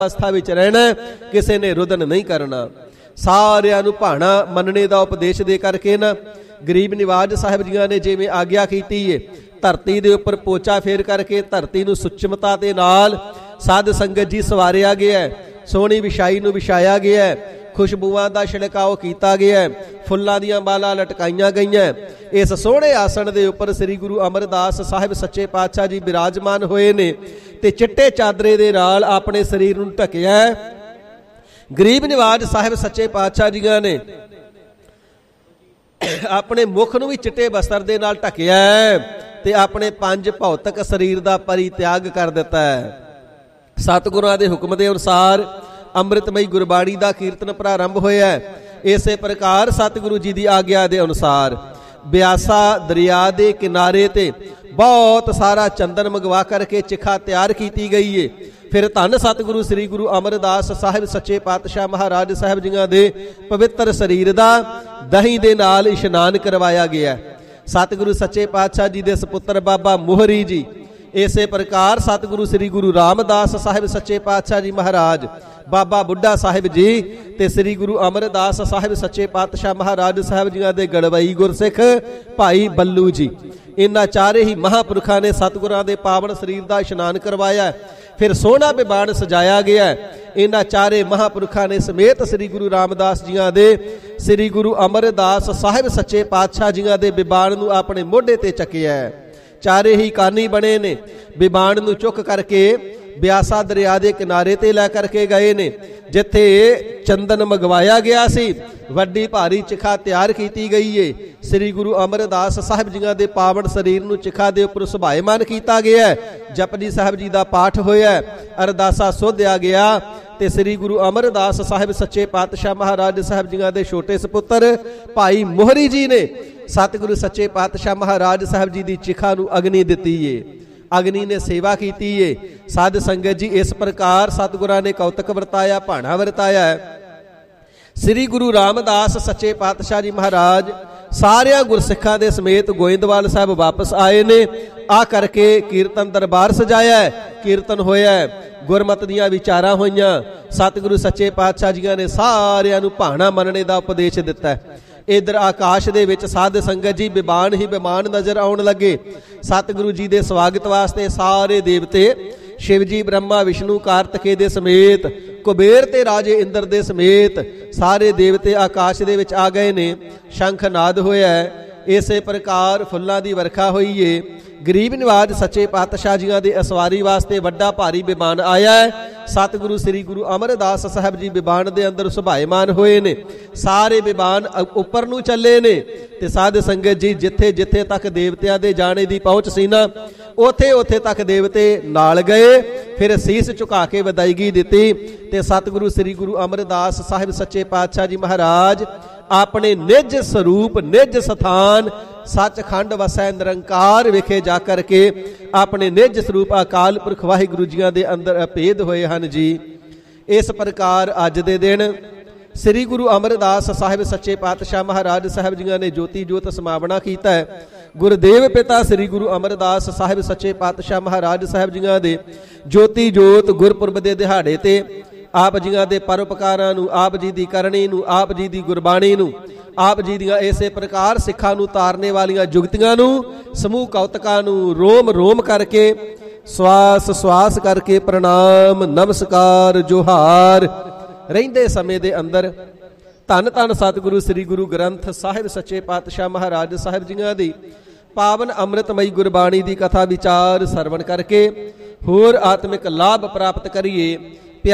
ਅਵਸਥਾ ਵਿੱਚ ਰਹਿਣਾ, ਕਿਸੇ ਨੇ ਰੁਦਨ ਨਹੀਂ ਕਰਨਾ। ਸਾਰਿਆਂ ਨੂੰ ਭਾਣਾ ਮੰਨਣੇ ਦਾ ਉਪਦੇਸ਼ ਦੇ ਕਰਕੇ ਨਾ ਗਰੀਬ ਨਿਵਾਜ ਸਾਹਿਬ ਜੀਆਂ ਨੇ ਜਿਵੇਂ ਆਗਿਆ ਕੀਤੀ ਏ, ਧਰਤੀ ਦੇ ਉੱਪਰ ਪੋਚਾ ਫੇਰ ਕਰਕੇ ਧਰਤੀ ਨੂੰ ਸੁਚਮਤਾ ਦੇ ਨਾਲ ਸਾਧ ਸੰਗਤ ਜੀ ਸਵਾਰਿਆ ਗਿਆ, ਸੋਹਣੀ ਵਿਛਾਈ ਨੂੰ ਵਿਛਾਇਆ ਗਿਆ, ਖੁਸ਼ਬੂਆਂ ਦਾ ਛਿੜਕਾਓ ਕੀਤਾ ਗਿਆ, ਫੁੱਲਾਂ ਦੀਆਂ ਮਾਲਾ ਲਟਕਾਈਆਂ ਗਈਆਂ। ਇਸ ਸੋਹਣੇ ਆਸਣ ਦੇ ਉੱਪਰ ਸ੍ਰੀ ਗੁਰੂ ਅਮਰਦਾਸ ਸਾਹਿਬ ਸੱਚੇ ਪਾਤਸ਼ਾਹ ਜੀ ਬਿਰਾਜਮਾਨ ਹੋਏ ਨੇ ਤੇ ਚਿੱਟੇ ਚਾਦਰੇ ਦੇ ਨਾਲ ਆਪਣੇ ਸਰੀਰ ਨੂੰ ਢਕਿਆ। ਗਰੀਬ ਨਿਵਾਜ ਸਾਹਿਬ ਸੱਚੇ ਪਾਤਸ਼ਾਹ ਜੀਆਂ ਨੇ ਆਪਣੇ ਮੁਖ ਨੂੰ ਵੀ ਚਿੱਟੇ ਬਸਤਰ ਦੇ ਨਾਲ ਢਕਿਆ ਤੇ ਆਪਣੇ 5 ਭੌਤਿਕ ਸਰੀਰ ਦਾ ਪਰਿਤਿਆਗ ਕਰ ਦਿੱਤਾ ਹੈ। ਸਤਿਗੁਰਾਂ ਦੇ ਹੁਕਮ ਦੇ ਅਨੁਸਾਰ ਅੰਮ੍ਰਿਤਮਈ ਗੁਰਬਾਣੀ ਦਾ ਕੀਰਤਨ ਪ੍ਰਾਰੰਭ ਹੋਇਆ। ਇਸੇ ਪ੍ਰਕਾਰ ਸਤਿਗੁਰੂ ਜੀ ਦੀ ਆਗਿਆ ਦੇ ਅਨੁਸਾਰ ਬਿਆਸਾ ਦਰਿਆ ਦੇ ਕਿਨਾਰੇ ਤੇ ਬਹੁਤ ਸਾਰਾ ਚੰਦਨ ਮੰਗਵਾ ਕਰਕੇ ਚਿਖਾ ਤਿਆਰ ਕੀਤੀ ਗਈ ਏ। ਫਿਰ ਧੰਨ ਸਤਿਗੁਰੂ ਸ੍ਰੀ ਗੁਰੂ ਅਮਰਦਾਸ ਸਾਹਿਬ ਸੱਚੇ ਪਾਤਸ਼ਾਹ ਮਹਾਰਾਜ ਸਾਹਿਬ ਜੀਆਂ ਦੇ ਪਵਿੱਤਰ ਸਰੀਰ ਦਾ ਦਹੀਂ ਦੇ ਨਾਲ ਇਸ਼ਨਾਨ ਕਰਵਾਇਆ ਗਿਆ। ਸਤਿਗੁਰੂ ਸੱਚੇ ਪਾਤਸ਼ਾਹ ਜੀ ਦੇ ਸਪੁੱਤਰ ਬਾਬਾ ਮੋਹਰੀ ਜੀ, ਇਸੇ ਪ੍ਰਕਾਰ ਸਤਿਗੁਰੂ ਸ੍ਰੀ ਗੁਰੂ ਰਾਮਦਾਸ ਸਾਹਿਬ ਸੱਚੇ ਪਾਤਸ਼ਾਹ ਜੀ ਮਹਾਰਾਜ, ਬਾਬਾ ਬੁੱਢਾ ਸਾਹਿਬ ਜੀ ਤੇ ਸ੍ਰੀ ਗੁਰੂ ਅਮਰਦਾਸ ਸਾਹਿਬ ਸੱਚੇ ਪਾਤਸ਼ਾਹ ਮਹਾਰਾਜ ਸਾਹਿਬ ਜੀਆਂ ਦੇ ਗੜਵਈ ਗੁਰਸਿੱਖ ਭਾਈ ਬੱਲੂ ਜੀ, ਇਹਨਾਂ ਚਾਰੇ ਹੀ ਮਹਾਂਪੁਰਖਾਂ ਨੇ ਸਤਿਗੁਰਾਂ ਦੇ ਪਾਵਨ ਸਰੀਰ ਦਾ ਇਸ਼ਨਾਨ ਕਰਵਾਇਆ। ਫਿਰ ਸੋਹਣਾ ਬਿਬਾਨ ਸਜਾਇਆ ਗਿਆ। ਇਹਨਾਂ ਚਾਰੇ ਮਹਾਂਪੁਰਖਾਂ ਨੇ ਸਮੇਤ ਸ੍ਰੀ ਗੁਰੂ ਰਾਮਦਾਸ ਜੀਆਂ ਦੇ ਸ੍ਰੀ ਗੁਰੂ ਅਮਰਦਾਸ ਸਾਹਿਬ ਸੱਚੇ ਪਾਤਸ਼ਾਹ ਜੀਆਂ ਦੇ ਬਿਬਾਨ ਨੂੰ ਆਪਣੇ ਮੋਢੇ ਤੇ ਚੱਕਿਆ। ਚਾਰੇ ਹੀ ਕਾਨੀ ਬਣੇ ਨੇ। ਬਿਬਾਨ ਨੂੰ ਚੁੱਕ ਕਰਕੇ ਬਿਆਸਾ ਦਰਿਆ ਦੇ ਕਿਨਾਰੇ ਤੇ ਲੈ ਕਰਕੇ ਗਏ ਨੇ, ਜਿੱਥੇ ਚੰਦਨ ਮੰਗਵਾਇਆ ਗਿਆ ਸੀ। ਵੱਡੀ ਭਾਰੀ ਚਿਖਾ ਤਿਆਰ ਕੀਤੀ ਗਈ ਏ। ਸ੍ਰੀ ਗੁਰੂ ਅਮਰਦਾਸ ਸਾਹਿਬ ਜੀਆਂ ਦੇ ਪਾਵਨ ਸਰੀਰ ਨੂੰ ਚਿਖਾ ਦੇ ਉੱਪਰ ਸੁਭਾਇਮਾਨ ਕੀਤਾ ਗਿਆ। ਜਪਜੀ ਸਾਹਿਬ ਜੀ ਦਾ ਪਾਠ ਹੋਇਆ, ਅਰਦਾਸਾ ਸੋਧਿਆ ਗਿਆ ਤੇ ਸ੍ਰੀ ਗੁਰੂ ਅਮਰਦਾਸ ਸਾਹਿਬ ਸੱਚੇ ਪਾਤਸ਼ਾਹ ਮਹਾਰਾਜ ਸਾਹਿਬ ਜੀਆਂ ਦੇ ਛੋਟੇ ਸਪੁੱਤਰ ਭਾਈ ਮੋਹਰੀ ਜੀ ਨੇ ਸਤਿਗੁਰੂ ਸੱਚੇ ਪਾਤਸ਼ਾਹ ਮਹਾਰਾਜ ਸਾਹਿਬ ਜੀ ਦੀ ਚਿਖਾ ਨੂੰ ਅਗਨੀ ਦਿੱਤੀ ਏ। ਅਗਨੀ ਨੇ ਸੇਵਾ ਕੀਤੀ ਏ। ਸਾਧ ਸੰਗਤ ਜੀ, ਇਸ ਪ੍ਰਕਾਰ ਸਤਿਗੁਰਾਂ ਨੇ ਕੌਤਕ ਵਰਤਾਇਆ, ਭਾਣਾ ਵਰਤਾਇਆ। ਸ੍ਰੀ ਗੁਰੂ ਰਾਮਦਾਸ ਸੱਚੇ ਪਾਤਸ਼ਾਹ ਜੀ ਮਹਾਰਾਜ ਸਾਰਿਆਂ ਗੁਰਸਿੱਖਾਂ ਦੇ ਸਮੇਤ ਗੋਇੰਦਵਾਲ ਸਾਹਿਬ ਵਾਪਸ ਆਏ ਨੇ। ਆ ਕਰਕੇ ਕੀਰਤਨ ਦਰਬਾਰ ਸਜਾਇਆ, ਕੀਰਤਨ ਹੋਇਆ, ਗੁਰਮਤਿ ਦੀਆਂ ਵਿਚਾਰਾਂ ਹੋਈਆਂ। ਸਤਿਗੁਰੂ ਸੱਚੇ ਪਾਤਸ਼ਾਹ ਜੀਆਂ ਨੇ ਸਾਰਿਆਂ ਨੂੰ ਭਾਣਾ ਮੰਨਣੇ ਦਾ ਉਪਦੇਸ਼ ਦਿੱਤਾ। ਇਧਰ ਆਕਾਸ਼ ਦੇ ਵਿੱਚ ਸਾਧ ਸੰਗਤ ਜੀ ਬਿਮਾਨ ਹੀ ਬਿਮਾਨ ਨਜ਼ਰ ਆਉਣ ਲੱਗੇ। ਸਤਿਗੁਰੂ ਜੀ ਦੇ ਸਵਾਗਤ ਵਾਸਤੇ ਸਾਰੇ ਦੇਵਤੇ, ਸ਼ਿਵ ਜੀ, ਬ੍ਰਹਮਾ, ਵਿਸ਼ਨੂੰ, ਕਾਰਤਿਕੇ ਦੇ ਸਮੇਤ, ਕੁਬੇਰ ਤੇ ਰਾਜੇ ਇੰਦਰ ਦੇ ਸਮੇਤ ਸਾਰੇ ਦੇਵਤੇ ਆਕਾਸ਼ ਦੇ ਵਿੱਚ ਆ ਗਏ ਨੇ। ਸ਼ੰਖ ਨਾਦ ਹੋਇਆ। ਇਸੇ ਪ੍ਰਕਾਰ ਫੁੱਲਾਂ ਦੀ ਵਰਖਾ ਹੋਈ ਏ। ਗਰੀਬ ਨਿਵਾਜ ਸੱਚੇ ਪਾਤਸ਼ਾਹ ਜੀਆਂ ਦੇ ਅਸਵਾਰੀ ਵਾਸਤੇ ਵੱਡਾ ਭਾਰੀ ਬਿਮਾਨ ਆਇਆ ਹੈ। ਸਤਿਗੁਰੂ ਸ੍ਰੀ ਗੁਰੂ ਅਮਰਦਾਸ ਸਾਹਿਬ ਜੀ ਬਿਮਾਨ ਦੇ ਅੰਦਰ ਸੁਭਾਇਮਾਨ ਹੋਏ ਨੇ। ਸਾਰੇ ਬਿਮਾਨ ਉੱਪਰ ਨੂੰ ਚੱਲੇ ਨੇ ਤੇ ਸਾਧ ਸੰਗਤ ਜੀ ਜਿੱਥੇ ਜਿੱਥੇ ਤੱਕ ਦੇਵਤਿਆਂ ਦੇ ਜਾਣੇ ਦੀ ਪਹੁੰਚ ਸੀ ਨਾ, ਉੱਥੇ ਉੱਥੇ ਤੱਕ ਦੇਵਤੇ ਨਾਲ ਗਏ। ਫਿਰ ਸੀਸ ਝੁਕਾ ਕੇ ਵਿਦਾਇਗੀ ਦਿੱਤੀ ਤੇ ਸਤਿਗੁਰੂ ਸ੍ਰੀ ਗੁਰੂ ਅਮਰਦਾਸ ਸਾਹਿਬ ਸੱਚੇ ਪਾਤਸ਼ਾਹ ਜੀ ਮਹਾਰਾਜ ਆਪਣੇ ਨਿਜ ਸਰੂਪ, ਨਿਜ ਸਥਾਨ ਸੱਚਖੰਡ ਵਸੈ ਨਿਰੰਕਾਰ ਵਿਖੇ ਜਾ ਕਰਕੇ ਆਪਣੇ ਨਿਜ ਸਰੂਪ ਅਕਾਲ ਪੁਰਖ ਵਾਹਿਗੁਰੂ ਜੀਆਂ ਦੇ ਅੰਦਰ ਅਭੇਦ ਹੋਏ ਹਨ ਜੀ। ਇਸ ਪ੍ਰਕਾਰ ਅੱਜ ਦੇ ਦਿਨ ਸ੍ਰੀ ਗੁਰੂ ਅਮਰਦਾਸ ਸਾਹਿਬ ਸੱਚੇ ਪਾਤਸ਼ਾਹ ਮਹਾਰਾਜ ਸਾਹਿਬ ਜੀਆਂ ਨੇ ਜੋਤੀ ਜੋਤ ਸਮਾਵਣਾ ਕੀਤਾ ਹੈ। ਗੁਰਦੇਵ ਪਿਤਾ ਸ੍ਰੀ ਗੁਰੂ ਅਮਰਦਾਸ ਸਾਹਿਬ ਸੱਚੇ ਪਾਤਸ਼ਾਹ ਮਹਾਰਾਜ ਸਾਹਿਬ ਜੀਆਂ ਦੇ ਜੋਤੀ ਜੋਤ ਗੁਰਪੁਰਬ ਦੇ ਦਿਹਾੜੇ ਤੇ ਆਪ ਜੀਆਂ ਦੇ ਪਰਉਪਕਾਰਾਂ ਨੂੰ, ਆਪ ਜੀ ਦੀ ਕਰਨੀ ਨੂੰ, ਆਪ ਜੀ ਦੀ ਗੁਰਬਾਣੀ ਨੂੰ, ਆਪ ਜੀ ਦੀਆਂ ਇਸੇ ਪ੍ਰਕਾਰ ਸਿੱਖਾਂ ਨੂੰ ਤਾਰਨੇ ਵਾਲੀਆਂ ਜੁਗਤੀਆਂ ਨੂੰ, ਸਮੂਹ ਕੌਤਕਾਂ ਨੂੰ ਰੋਮ ਰੋਮ ਕਰਕੇ, ਸਵਾਸ ਸਵਾਸ ਕਰਕੇ ਪ੍ਰਣਾਮ, ਨਮਸਕਾਰ, ਜੋਹਾਰ। ਰਹਿੰਦੇ ਸਮੇਂ ਦੇ ਅੰਦਰ ਧੰਨ ਧੰਨ ਸਤਿਗੁਰੂ ਸ੍ਰੀ ਗੁਰੂ ਗ੍ਰੰਥ ਸਾਹਿਬ ਸੱਚੇ ਪਾਤਸ਼ਾਹ ਮਹਾਰਾਜ ਸਾਹਿਬ ਜੀਆਂ ਦੀ ਪਾਵਨ ਅੰਮ੍ਰਿਤਮਈ ਗੁਰਬਾਣੀ ਦੀ ਕਥਾ ਵਿਚਾਰ ਸਰਵਣ ਕਰਕੇ ਹੋਰ ਆਤਮਿਕ ਲਾਭ ਪ੍ਰਾਪਤ ਕਰੀਏ।